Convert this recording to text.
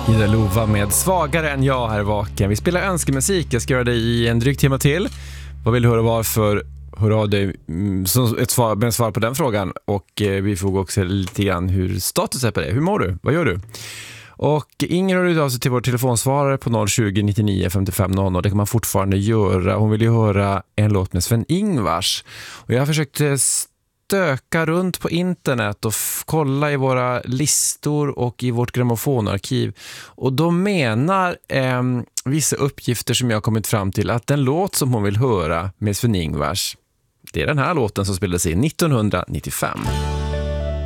Ida Lova med Svagare än jag här vaken. Vi spelar önskemusik. Jag ska göra det i en dryg timme till. Vad vill du höra varför? Hör av dig som ett svar på den frågan. Och vi får också lite grann hur status är på det. Hur mår du? Vad gör du? Och Inger har ut av sig till vår telefonsvarare på 020 99 55 00. Det kan man fortfarande göra. Hon vill ju höra en låt med Sven-Ingvars. Och jag har försökt stöka runt på internet och kolla i våra listor och i vårt grammofonarkiv. Och då menar vissa uppgifter som jag har kommit fram till att den låt som hon vill höra med Sven-Ingvars, det är den här låten som spelades in 1995.